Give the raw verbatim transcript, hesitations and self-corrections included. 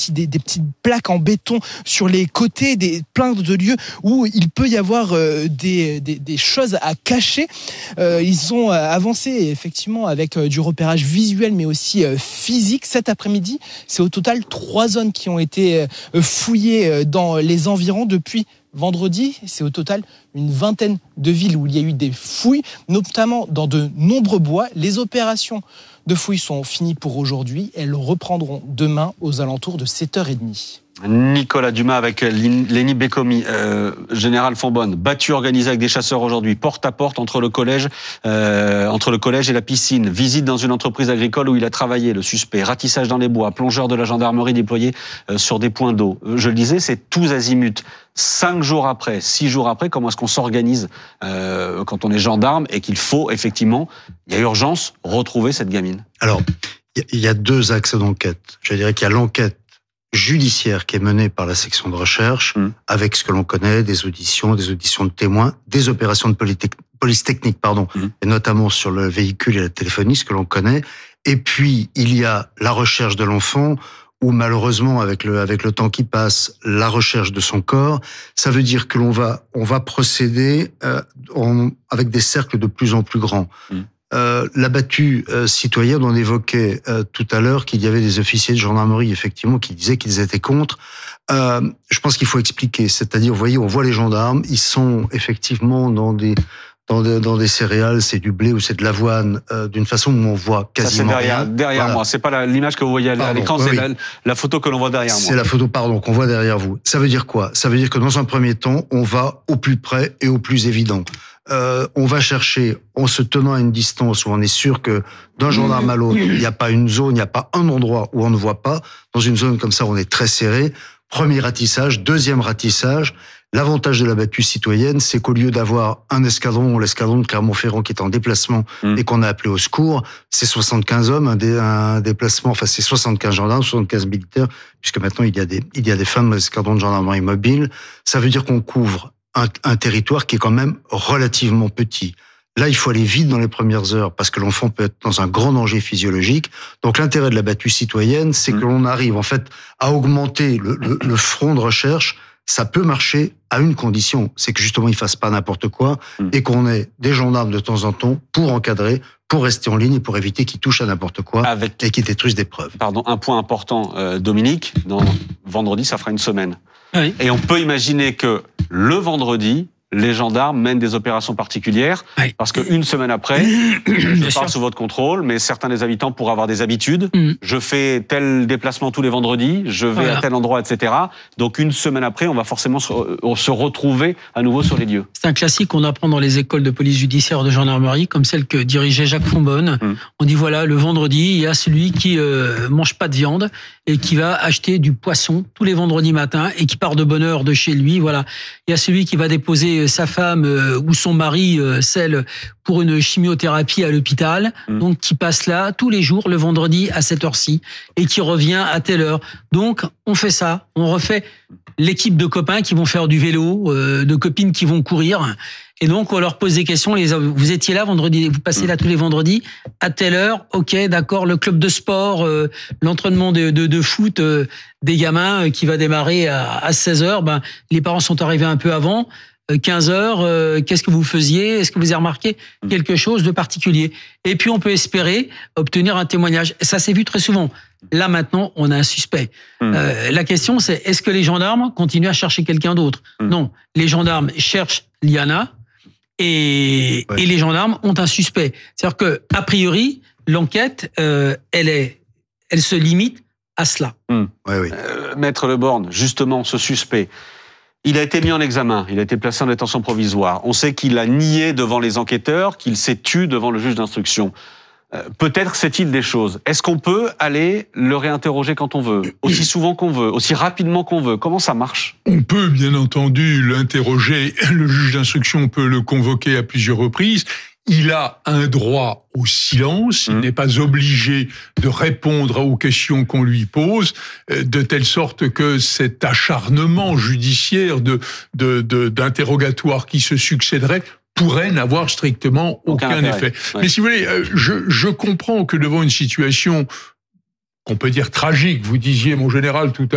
aussi des, des petites plaques en béton sur les côtés, des plein de lieux où il peut y avoir euh, des, des, des choses à cacher. Euh, ils ont avancé effectivement avec euh, du repérage visuel mais aussi euh, physique. Cet après-midi, c'est au total trois zones qui ont été euh, fouillées euh, dans les environs depuis vendredi. C'est au total une vingtaine de villes où il y a eu des fouilles, notamment dans de nombreux bois. Les opérations de fouilles sont finies pour aujourd'hui. Elles reprendront demain aux alentours de sept heures trente. Nicolas Dumas avec Lénie Bécomi. Euh, Général Fonbonne, battue organisée avec des chasseurs aujourd'hui, porte à porte entre le collège, euh, entre le collège et la piscine. Visite dans une entreprise agricole où il a travaillé, le suspect. Ratissage dans les bois, plongeur de la gendarmerie déployé euh, sur des points d'eau. Je le disais, c'est tous azimuts. Cinq jours après, six jours après, comment est-ce qu'on s'organise euh, quand on est gendarme et qu'il faut effectivement, il y a urgence, retrouver cette gamine? Alors, il y a deux axes d'enquête. Je dirais qu'il y a l'enquête judiciaire qui est menée par la section de recherche, mmh. avec ce que l'on connaît, des auditions, des auditions de témoins, des opérations de police technique, pardon, mmh. et notamment sur le véhicule et la téléphonie, ce que l'on connaît. Et puis, il y a la recherche de l'enfant, où malheureusement, avec le, avec le temps qui passe, la recherche de son corps, ça veut dire que l'on va, on va procéder euh, en, avec des cercles de plus en plus grands. Mmh. Euh, la battue euh, citoyenne, on évoquait euh, tout à l'heure qu'il y avait des officiers de gendarmerie, effectivement, qui disaient qu'ils étaient contre. Euh, je pense qu'il faut expliquer, c'est-à-dire, vous voyez, on voit les gendarmes, ils sont effectivement dans des dans des, dans des céréales, c'est du blé ou c'est de l'avoine, euh, d'une façon où on voit quasiment ça, c'est derrière, rien. Derrière voilà. moi, c'est pas la, l'image que vous voyez à pardon, l'écran, c'est oui. la, la photo que l'on voit derrière moi. C'est la photo, pardon, qu'on voit derrière vous. Ça veut dire quoi? Ça veut dire que dans un premier temps, on va au plus près et au plus évident. Euh, on va chercher, en se tenant à une distance où on est sûr que d'un gendarme à l'autre, il n'y a pas une zone, il n'y a pas un endroit où on ne voit pas. Dans une zone comme ça, on est très serré. Premier ratissage, deuxième ratissage. L'avantage de la battue citoyenne, c'est qu'au lieu d'avoir un escadron, l'escadron de Clermont-Ferrand qui est en déplacement mmh. et qu'on a appelé au secours, c'est soixante-quinze hommes, un, dé, un déplacement, enfin c'est soixante-quinze gendarmes, soixante-quinze militaires, puisque maintenant il y a des, il y a des femmes dans l'escadron de gendarmerie mobile. Ça veut dire qu'on couvre un, un territoire qui est quand même relativement petit. Là, il faut aller vite dans les premières heures parce que l'enfant peut être dans un grand danger physiologique. Donc, l'intérêt de la battue citoyenne, c'est mmh. que l'on arrive en fait à augmenter le, le, le front de recherche. Ça peut marcher à une condition, c'est que justement, ils fassent pas n'importe quoi mmh. et qu'on ait des gendarmes de temps en temps pour encadrer, pour rester en ligne et pour éviter qu'ils touchent à n'importe quoi Avec... et qu'ils détruisent des preuves. Pardon, un point important, euh, Dominique, dans vendredi, ça fera une semaine. Oui. Et on peut imaginer que le vendredi, les gendarmes mènent des opérations particulières, oui. parce qu'une semaine après, je parle sous votre contrôle, mais certains des habitants pourraient avoir des habitudes. Mm. Je fais tel déplacement tous les vendredis, je vais voilà. à tel endroit, et cetera. Donc une semaine après, on va forcément se, se retrouver à nouveau sur les lieux. C'est un classique qu'on apprend dans les écoles de police judiciaire de gendarmerie, comme celle que dirigeait Jacques Fonbonne. Mm. On dit voilà, le vendredi, il y a celui qui euh, mange pas de viande et qui va acheter du poisson tous les vendredis matins et qui part de bonne heure de chez lui. Voilà, il y a celui qui va déposer sa femme euh, ou son mari, euh, celle pour une chimiothérapie à l'hôpital, mmh. donc qui passe là tous les jours le vendredi à cette heure-ci et qui revient à telle heure. Donc on fait ça, on refait l'équipe de copains qui vont faire du vélo, euh, de copines qui vont courir. Et donc, on leur pose des questions. Les, vous étiez là vendredi, vous passez là tous les vendredis, à telle heure, ok, d'accord, le club de sport, euh, l'entraînement de, de, de foot euh, des gamins euh, qui va démarrer à, à seize heures, ben, les parents sont arrivés un peu avant, euh, quinze heures, euh, qu'est-ce que vous faisiez? Est-ce que vous avez remarqué quelque chose de particulier? Et puis, on peut espérer obtenir un témoignage. Ça s'est vu très souvent. Là, maintenant, on a un suspect. Mmh. Euh, la question, c'est est-ce que les gendarmes continuent à chercher quelqu'un d'autre? mmh. Non, les gendarmes cherchent Liana, Et, ouais. et les gendarmes ont un suspect. C'est-à-dire que, a priori, l'enquête, euh, elle est, elle se limite à cela. Mmh. Ouais, oui. euh, Maître Leborgne, justement, ce suspect, il a été mis en examen, il a été placé en détention provisoire. On sait qu'il a nié devant les enquêteurs, qu'il s'est tu devant le juge d'instruction. Euh, peut-être sait-il des choses. Est-ce qu'on peut aller le réinterroger quand on veut, aussi souvent qu'on veut, aussi rapidement qu'on veut? Comment ça marche? On peut bien entendu l'interroger. Le juge d'instruction peut le convoquer à plusieurs reprises. Il a un droit au silence. Il mmh. n'est pas obligé de répondre aux questions qu'on lui pose, de telle sorte que cet acharnement judiciaire de, de, de, d'interrogatoire qui se succéderait pourrait n'avoir strictement aucun, aucun effet. Ouais. Mais si vous voulez, je, je comprends que devant une situation qu'on peut dire tragique, vous disiez, mon général, tout à